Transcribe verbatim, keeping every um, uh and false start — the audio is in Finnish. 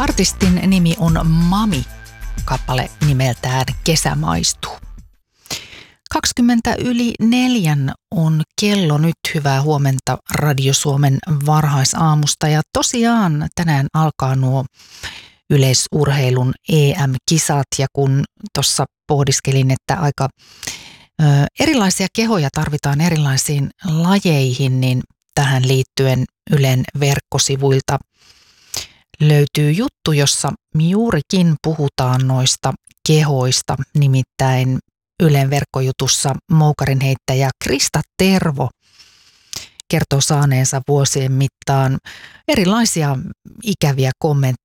Artistin nimi on Mami, kappale nimeltään Kesä maistuu. kaksikymmentä yli neljän on kello nyt. Hyvää huomenta Radio Suomen varhaisaamusta. Ja tosiaan tänään alkaa nuo yleisurheilun E M-kisat. Ja kun tuossa pohdiskelin, että aika ö, erilaisia kehoja tarvitaan erilaisiin lajeihin, niin tähän liittyen Ylen verkkosivuilta löytyy juttu, jossa juurikin puhutaan noista kehoista. Nimittäin Ylen verkkojutussa moukarinheittäjä Krista Tervo kertoo saaneensa vuosien mittaan erilaisia ikäviä kommentteja